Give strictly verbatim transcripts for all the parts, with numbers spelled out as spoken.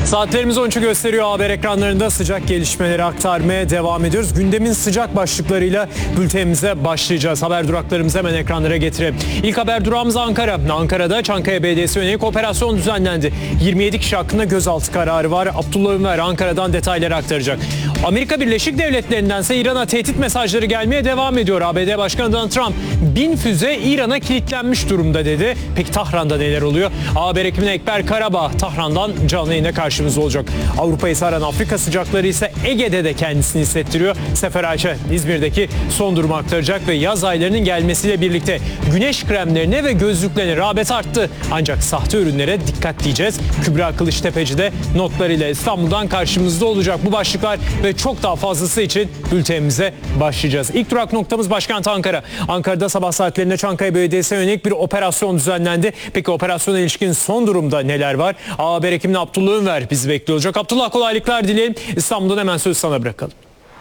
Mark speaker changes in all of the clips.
Speaker 1: Saatlerimiz on üçü gösteriyor. Haber ekranlarında sıcak gelişmeleri aktarmaya devam ediyoruz. Gündemin sıcak başlıklarıyla bültenimize başlayacağız. Haber duraklarımızı hemen ekranlara getirelim. İlk haber durağımız Ankara. Ankara'da Çankaya Belediyesi yönelik operasyon düzenlendi. yirmi yedi kişi hakkında gözaltı kararı var. Abdullah Ömer Ankara'dan detayları aktaracak. Amerika Birleşik Devletleri'ndense İran'a tehdit mesajları gelmeye devam ediyor. A B D Başkanı Donald Trump bin füze İran'a kilitlenmiş durumda dedi. Peki Tahran'da neler oluyor? Haber ekibine Ekber Karabağ Tahran'dan canlı yayına karşımızda olacak. Avrupa'yı saran Afrika sıcakları ise Ege'de de kendisini hissettiriyor. Sefer Ayşe İzmir'deki son durumu aktaracak ve yaz aylarının gelmesiyle birlikte güneş kremlerine ve gözlüklerine rağbet arttı. Ancak sahte ürünlere dikkat diyeceğiz. Kübra Kılıçtepeci de notlarıyla İstanbul'dan karşımızda olacak. Bu başlıklar ve çok daha fazlası için bültenimize başlayacağız. İlk durak noktamız başkent Ankara. Ankara'da sabah saatlerinde Çankaya Belediyesi'ne yönelik bir operasyon düzenlendi. Peki operasyona ilişkin son durumda neler var? A Haber ekibine Abdullah Ömer bizi bekliyor olacak. Abdullah, kolaylıklar dileyelim. İstanbul'dan hemen söz sana bırakalım.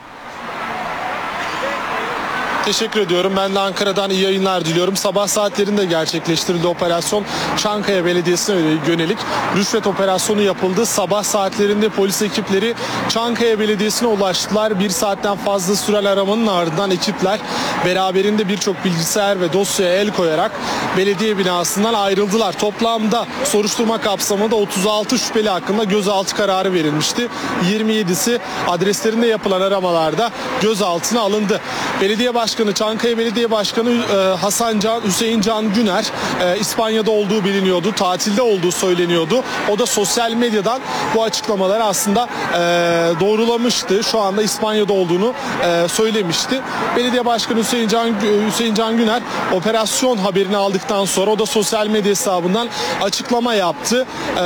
Speaker 2: Teşekkür ediyorum. Ben de Ankara'dan iyi yayınlar diliyorum. Sabah saatlerinde gerçekleştirildi operasyon. Çankaya Belediyesi'ne yönelik rüşvet operasyonu yapıldı. Sabah saatlerinde polis ekipleri Çankaya Belediyesi'ne ulaştılar. Bir saatten fazla süren aramanın ardından ekipler beraberinde birçok bilgisayar ve dosyaya el koyarak belediye binasından ayrıldılar. Toplamda soruşturma kapsamında otuz altı şüpheli hakkında gözaltı kararı verilmişti. yirmi yedisi adreslerinde yapılan aramalarda gözaltına alındı. Belediye Başkanı Çankaya Belediye Başkanı Hasan Can, Hüseyin Can Güner İspanya'da olduğu biliniyordu. Tatilde olduğu söyleniyordu. O da sosyal medyadan bu açıklamaları aslında doğrulamıştı. Şu anda İspanya'da olduğunu söylemişti. Belediye Başkanı Hüseyin Can, Hüseyin Can Güner operasyon haberini aldıktan sonra o da sosyal medya hesabından açıklama yaptı.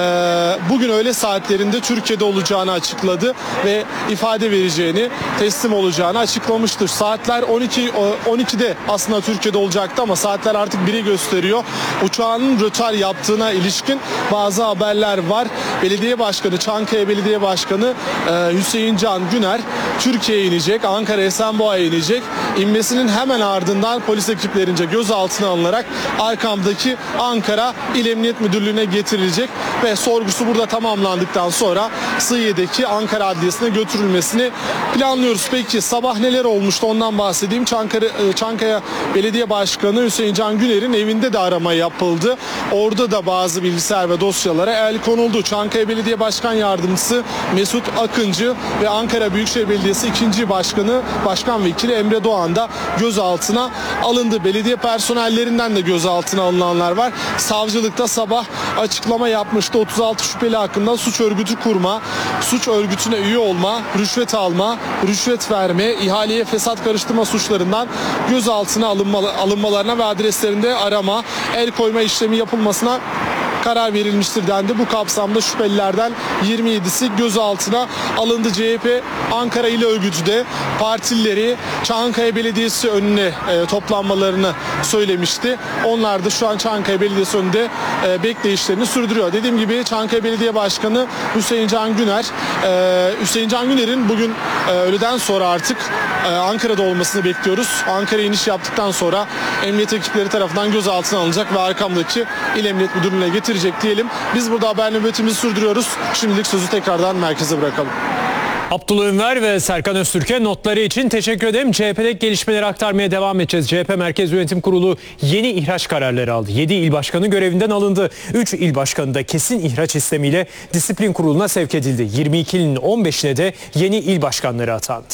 Speaker 2: Bugün öğle saatlerinde Türkiye'de olacağını açıkladı ve ifade vereceğini, teslim olacağını açıklamıştır. Saatler on iki on ikide aslında Türkiye'de olacaktı ama saatler artık biri gösteriyor. Uçağının rötar yaptığına ilişkin bazı haberler var. Belediye Başkanı, Çankaya Belediye Başkanı Hüseyin Can Güner Türkiye'ye inecek, Ankara Esenboğa'ya inecek. İnmesinin hemen ardından polis ekiplerince gözaltına alınarak arkamdaki Ankara İl Emniyet Müdürlüğü'ne getirilecek ve sorgusu burada tamamlandıktan sonra Sığıye'deki Ankara Adliyesi'ne götürülmesini planlıyoruz. Peki sabah neler olmuştu ondan bahsedeyim. Çankaya, Çankaya Belediye Başkanı Hüseyin Can Güner'in evinde de arama yapıldı. Orada da bazı bilgisayar ve dosyalara el konuldu. Çankaya Belediye Başkan Yardımcısı Mesut Akıncı ve Ankara Büyükşehir Belediyesi ikinci Başkanı Başkan Vekili Emre Doğan da gözaltına alındı. Belediye personellerinden de gözaltına alınanlar var. Savcılıkta sabah açıklama yapmıştı. otuz altı şüpheli hakkında suç örgütü kurma, suç örgütüne üye olma, rüşvet alma, rüşvet verme, ihaleye fesat karıştırma suçlarından gözaltına alınmalı, alınmalarına ve adreslerinde arama, el koyma işlemi yapılmasına karar verilmiştir dendi. Bu kapsamda şüphelilerden yirmi yedisi gözaltına alındı. C H P Ankara İl Örgütü de partilileri Çankaya Belediyesi önüne e, toplanmalarını söylemişti. Onlar da şu an Çankaya Belediyesi önünde e, bekleyişlerini sürdürüyor. Dediğim gibi Çankaya Belediye Başkanı Hüseyin Can Güner, e, Hüseyin Can Güner'in bugün e, öğleden sonra artık e, Ankara'da olmasını bekliyoruz. Ankara'ya iniş yaptıktan sonra emniyet ekipleri tarafından gözaltına alınacak ve arkamdaki İl Emniyet Müdürlüğü'ne getirecek diyelim. Biz burada haber nöbetimizi sürdürüyoruz. Şimdilik sözü tekrardan merkeze bırakalım.
Speaker 1: Abdullah Ömer ve Serkan Öztürk'e notları için teşekkür ederim. C H P'deki gelişmeleri aktarmaya devam edeceğiz. C H P Merkez Yönetim Kurulu yeni ihraç kararları aldı. yedi il başkanı görevinden alındı. üç il başkanı da kesin ihraç istemiyle disiplin kuruluna sevk edildi. yirmi iki ilin on beşine de yeni il başkanları atandı.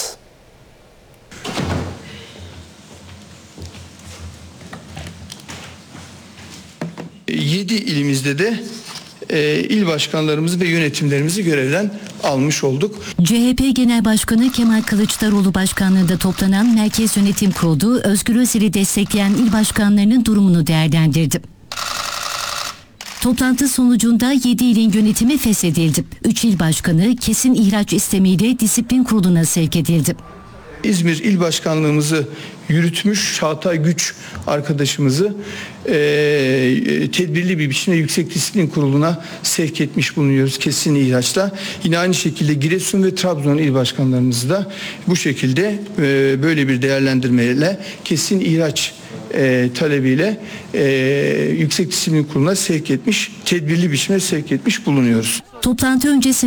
Speaker 3: yedi ilimizde de e, il başkanlarımızı ve yönetimlerimizi görevden almış olduk.
Speaker 4: C H P Genel Başkanı Kemal Kılıçdaroğlu başkanlığında toplanan Merkez Yönetim Kurulu Özgür Özel'i destekleyen il başkanlarının durumunu değerlendirdi. Toplantı sonucunda yedi ilin yönetimi feshedildi. üç il başkanı kesin ihraç istemiyle disiplin kuruluna sevk edildi.
Speaker 3: İzmir İl Başkanlığımızı yürütmüş Çağatay Güç arkadaşımızı e, tedbirli bir biçimde Yüksek Disiplin Kurulu'na sevk etmiş bulunuyoruz kesin ihraçla. Yine aynı şekilde Giresun ve Trabzon il başkanlarımızı da bu şekilde e, böyle bir değerlendirmeyle kesin ihraç e, talebiyle e, Yüksek Disiplin Kurulu'na sevk etmiş, tedbirli biçimde sevk etmiş bulunuyoruz.
Speaker 4: Toplantı öncesi